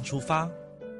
出发。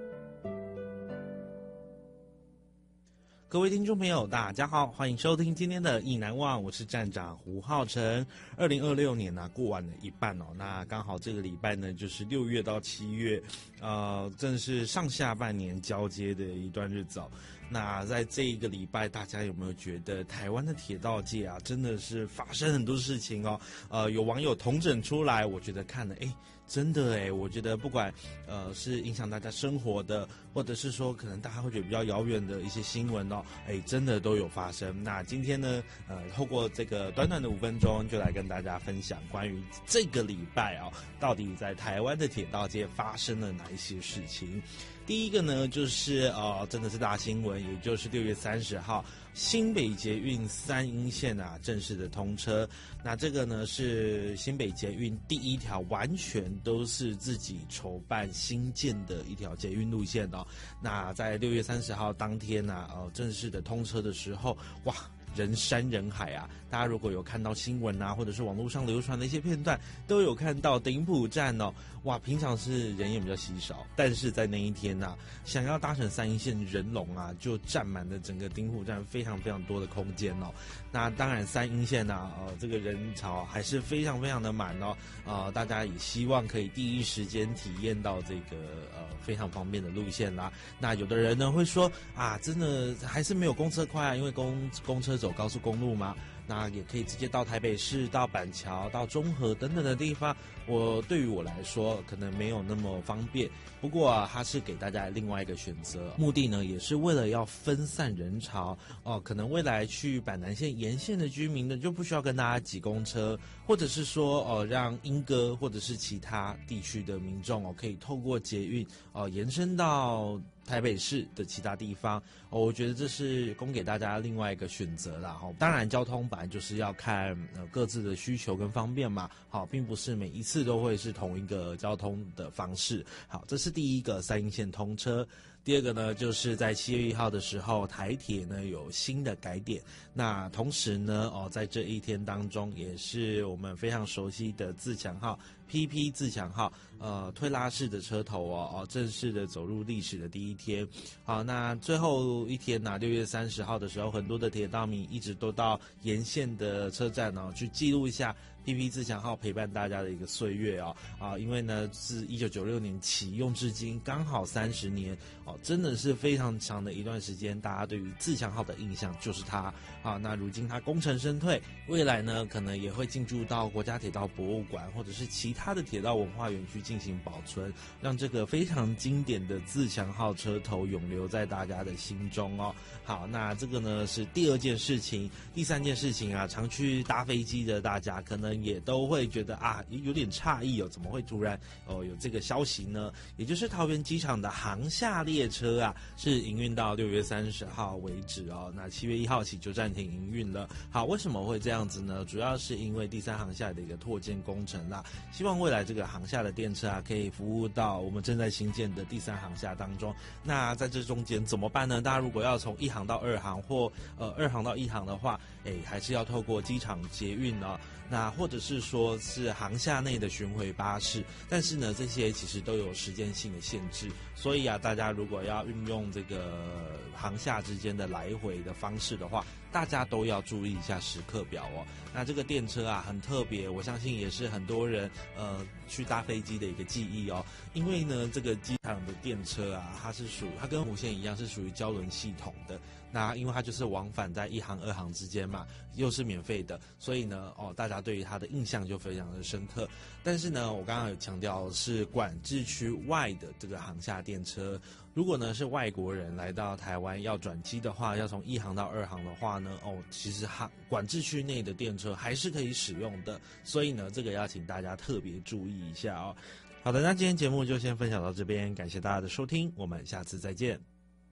各位听众朋友大家好，欢迎收听今天的意难忘，我是站长胡浩辰。2026年过完了一半那刚好这个礼拜呢就是6月到7月正是上下半年交接的一段日子那在这一个礼拜，大家有没有觉得台湾的铁道界真的是发生很多事情有网友统整出来，我觉得看了真的我觉得不管是影响大家生活的，或者是说可能大家会觉得比较遥远的一些新闻真的都有发生。那今天呢透过这个短短的5分钟，就来跟大家分享关于这个礼拜到底在台湾的铁道界发生了哪一些事情。第一个呢就是真的是大新闻，也就是6月30号新北捷运3鶯线正式的通车。那这个呢是新北捷运第一条完全都是自己筹办新建的一条捷运路线那在6月30号当天正式的通车的时候，哇，人山人海大家如果有看到新闻或者是网络上流传的一些片段，都有看到顶埔站哇，平常是人也比较稀少，但是在那一天想要搭乘3鶯线人龙就占满了整个顶埔站非常非常多的空间那当然3鶯线这个人潮还是非常非常的满大家也希望可以第一时间体验到这个非常方便的路线啦。那有的人呢会说真的还是没有公车快因为公车走高速公路嘛，那也可以直接到台北市、到板桥、到中和等等的地方。对于我来说可能没有那么方便，不过它是给大家另外一个选择，目的呢也是为了要分散人潮可能未来去板南线沿线的居民呢就不需要跟大家挤公车，或者是说让莺歌或者是其他地区的民众可以透过捷运延伸到台北市的其他地方我觉得这是供给大家另外一个选择啦当然交通本来就是要看各自的需求跟方便嘛并不是每一次都会是同一个交通的方式。好，这是第一个3鶯线通车。第二个呢就是在7月1号的时候，台铁呢有新的改点，那同时呢在这一天当中也是我们非常熟悉的自强号 PP 自强号推拉式的车头正式的走入历史的第一天。好，那最后一天6月30号的时候，很多的铁道迷一直都到沿线的车站去记录一下PP 自强号陪伴大家的一个岁月因为呢自1996年启用至今刚好30年真的是非常长的一段时间，大家对于自强号的印象就是它那如今它功成身退，未来呢可能也会进驻到国家铁道博物馆或者是其他的铁道文化园区进行保存，让这个非常经典的自强号车头永留在大家的心中好，那这个呢是第二件事情。第三件事情常去搭飞机的大家可能也都会觉得有点诧异怎么会突然有这个消息呢？也就是桃园机场的航厦列车是营运到6月30号为止那7月1号起就暂停营运了。好，为什么会这样子呢？主要是因为第3航厦的一个拓建工程啦，希望未来这个航厦的电车可以服务到我们正在新建的第3航厦当中。那在这中间怎么办呢？大家如果要从1航到2航或2航到1航的话，还是要透过机场捷运那或者是说是航厦内的巡回巴士，但是呢这些其实都有时间性的限制，所以大家如果要运用这个航厦之间的来回的方式的话，大家都要注意一下时刻表那这个电车很特别，我相信也是很多人去搭飞机的一个记忆因为呢这个机场的电车它跟湖线一样是属于胶轮系统的，那因为它就是往返在1航2航之间嘛，又是免费的，所以呢大家对于它的印象就非常的深刻。但是呢我刚刚有强调是管制区外的这个航厦电车，如果呢是外国人来到台湾要转机的话，要从1航到2航的话呢其实管制区内的电车还是可以使用的，所以呢这个要请大家特别注意一下好的，那今天节目就先分享到这边，感谢大家的收听，我们下次再见。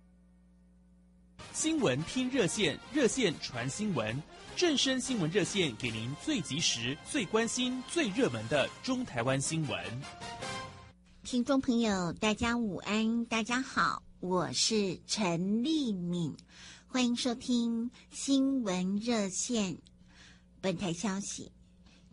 新闻听热线，热线传新闻，正声新闻热线给您最及时、最关心、最热门的中台湾新闻。 听众朋友大家午安，大家好，我是陈丽敏，欢迎收听新闻热线。本台消息，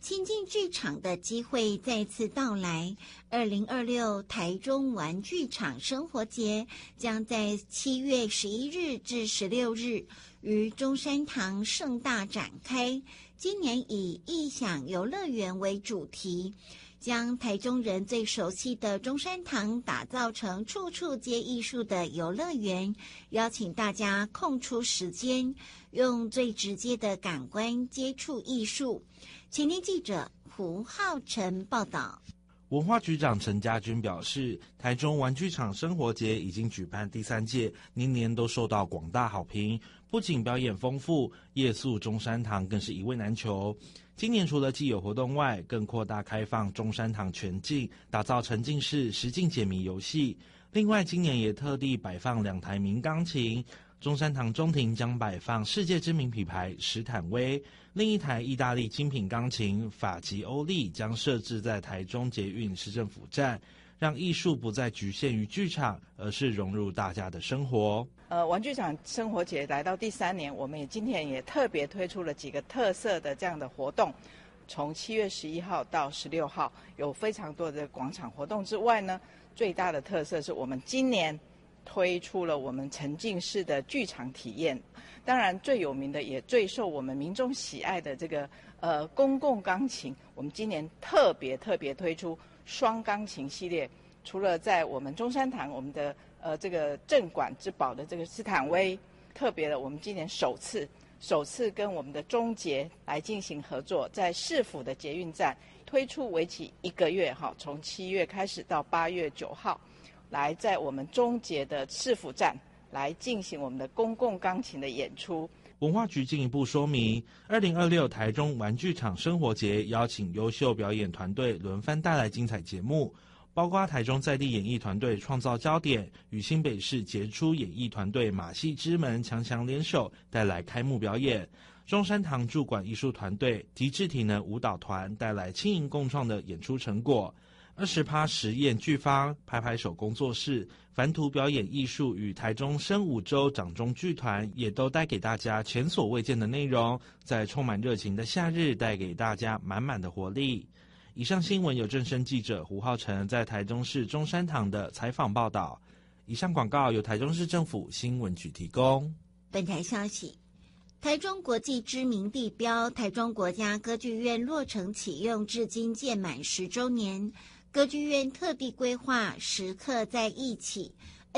亲近剧场的机会再次到来。2026台中玩具厂生活节将在7月11日至16日于中山堂盛大展开。今年以异想游乐园为主题，将台中人最熟悉的中山堂打造成处处皆艺术的游乐园，邀请大家空出时间，用最直接的感官接触艺术。前天记者胡浩辰报道。 文化局长陈家军表示，台中玩具厂生活节已经举办第3届，年年都受到广大好评，不仅表演丰富，夜宿中山堂更是一位难求。今年除了既有活动外，更扩大开放中山堂全境，打造沉浸式实境解谜游戏。另外，今年也特地摆放2台民钢琴，中山堂中庭将摆放世界知名品牌史坦威，另一台意大利精品钢琴法吉欧利将设置在台中捷运市政府站，让艺术不再局限于剧场，而是融入大家的生活。 玩具厂生活节来到第3年，我们今天也特别推出了几个特色的这样的活动。从7月11号到16号，有非常多的广场活动之外呢，最大的特色是我们今年推出了我们沉浸式的剧场体验。当然最有名的也最受我们民众喜爱的这个公共钢琴，我们今年特别推出双钢琴系列。除了在我们中山堂我们的这个镇馆之宝的这个斯坦威，特别的我们今年首次跟我们的中捷来进行合作，在市府的捷运站推出为期1个月，从7月开始到8月9号，来在我们中捷的市府站来进行我们的公共钢琴的演出。 文化局进一步说明，2026台中玩具厂生活节邀请优秀表演团队轮番带来精彩节目，包括台中在地演艺团队创造焦点与新北市杰出演艺团队马戏之门强联手带来开幕表演，中山堂驻馆艺术团队极致体能舞蹈团带来轻盈共创的演出成果，20趴实验剧坊拍拍手工作室凡图表演艺术与台中生武洲掌中剧团也都带给大家前所未见的内容，在充满热情的夏日带给大家满满的活力。以上新闻由正声记者胡浩辰在台中市中山堂的采访报道。以上广告由台中市政府新闻局提供。 本台消息，台中国际知名地标台中国家歌剧院落成启用至今届满10周年，歌剧院特地规划时刻在一起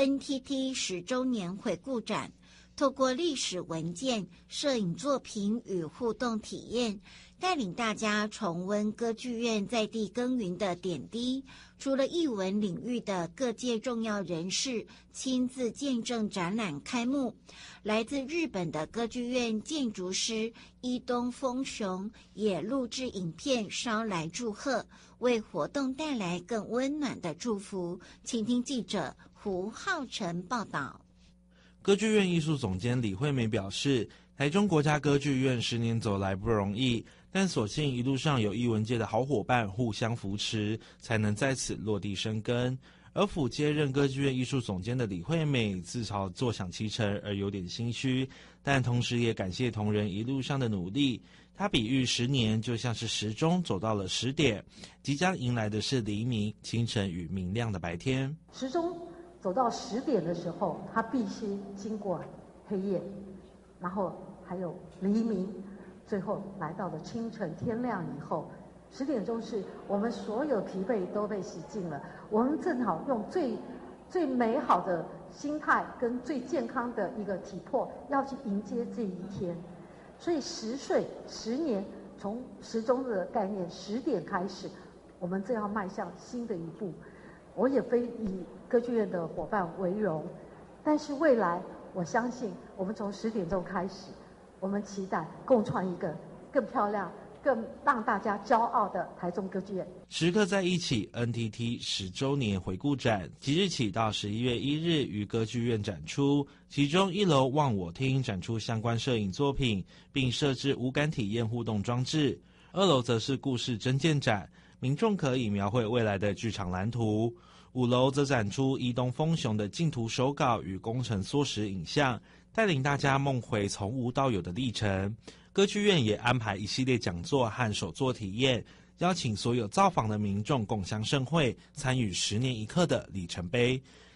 NTT 10周年回顾展，透过历史文件、摄影作品与互动体验，带领大家重温歌剧院在地耕耘的点滴。除了艺文领域的各界重要人士亲自见证展览开幕，来自日本的歌剧院建筑师伊东丰雄也录制影片捎来祝贺，为活动带来更温暖的祝福。请听记者胡浩辰报道。 歌剧院艺术总监李惠美表示，台中国家歌剧院10年走来不容易，但所幸一路上有艺文界的好伙伴互相扶持，才能在此落地生根。而府接任歌剧院艺术总监的李惠美自嘲坐享其成而有点心虚，但同时也感谢同仁一路上的努力。她比喻10年就像是时钟走到了10点，即将迎来的是黎明、清晨与明亮的白天。 时钟走到10点的时候，它必须经过黑夜，然后还有黎明，最后来到了清晨天亮以后。10点钟是我们所有疲惫都被洗净了，我们正好用最美好的心态跟最健康的一个体魄要去迎接这一天。所以10岁10年，从时钟的概念10点开始，我们正要迈向新的一步。我也非以歌剧院的伙伴为荣，但是未来我相信我们从10点钟开始，我们期待共创一个更漂亮、更让大家骄傲的台中歌剧院。 时刻在一起 NTT 10周年回顾展即日起到11月1日于歌剧院展出，其中1楼望我厅展出相关摄影作品，并设置无感体验互动装置；2楼则是故事征件展，民众可以描绘未来的剧场蓝图；5楼则展出伊东丰雄的竞图手稿与工程缩时影像，带领大家梦回从无到有的历程。 歌剧院也安排一系列讲座和手作体验，邀请所有造访的民众共襄盛会，参与10年一刻的里程碑。